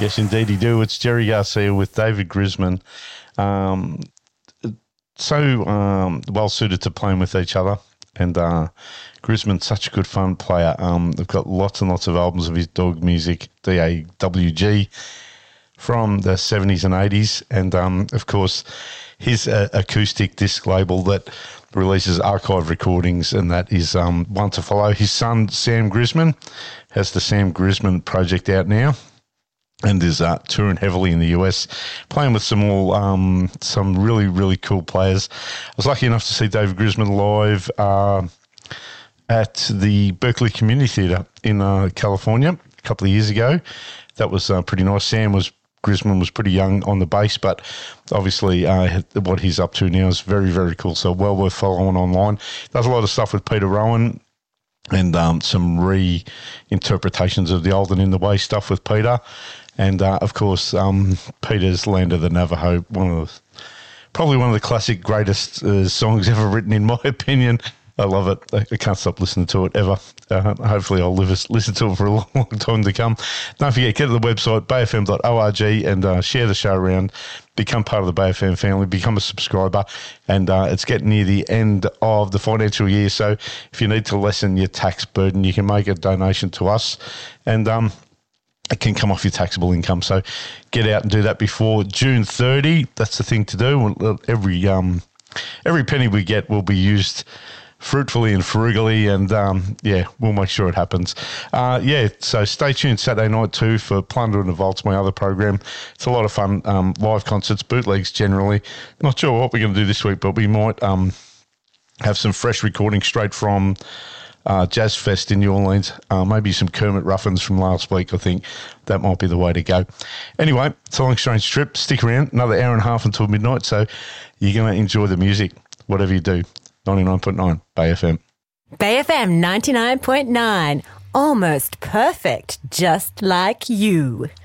Yes, indeed he do. It's Jerry Garcia with David Grisman. Well suited to playing with each other. And Grisman's such a good fun player. They've got lots and lots of albums of his dog music, DAWG, from the 70s and 80s. And, of course, his acoustic disc label that releases archive recordings, and that is one to follow. His son, Sam Grisman, has the Sam Grisman Project out now, and is touring heavily in the US, playing with some really, really cool players. I was lucky enough to see David Grisman live at the Berkeley Community Theatre in California a couple of years ago. That was pretty nice. Grisman was pretty young on the bass, but obviously what he's up to now is very, very cool. So well worth following online. Does a lot of stuff with Peter Rowan, and some reinterpretations of the old and in the way stuff with Peter. And, of course, Peter's Land of the Navajo, probably one of the classic greatest songs ever written, in my opinion. I love it. I can't stop listening to it ever. Hopefully I'll listen to it for a long, long time to come. Don't forget, get to the website, bayfm.org, and share the show around. Become part of the Bay FM family. Become a subscriber. And it's getting near the end of the financial year. So if you need to lessen your tax burden, you can make a donation to us. And it can come off your taxable income. So get out and do that before June 30. That's the thing to do. Every penny we get will be used fruitfully and frugally, and we'll make sure it happens. So stay tuned Saturday night too for Plunder and the Vaults, my other program. It's a lot of fun, live concerts, bootlegs generally. Not sure what we're going to do this week, but we might have some fresh recordings straight from Jazz Fest in New Orleans, maybe some Kermit Ruffins from last week. I think that might be the way to go. Anyway, it's a long, strange trip. Stick around, another hour and a half until midnight, so you're going to enjoy the music, whatever you do. 99.9 Bay FM. Bay FM 99.9. Almost perfect, just like you.